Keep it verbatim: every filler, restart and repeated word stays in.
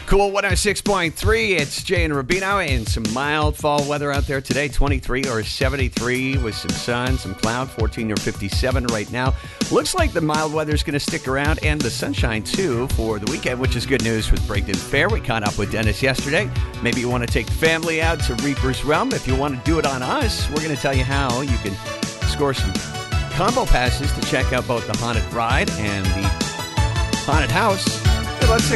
Cool one oh six point three. It's Jay and Rubino, and some mild fall weather out there today. twenty-three or seventy-three with some sun, some cloud. fourteen or fifty-seven right now. Looks like the mild weather is going to stick around, and the sunshine too for the weekend, which is good news with Bradenton Fair. We caught up with Dennis yesterday. Maybe you want to take the family out to Reaper's Realm. If you want to do it on us, we're going to tell you how. You can score some combo passes to check out both the haunted ride and the haunted house. Let's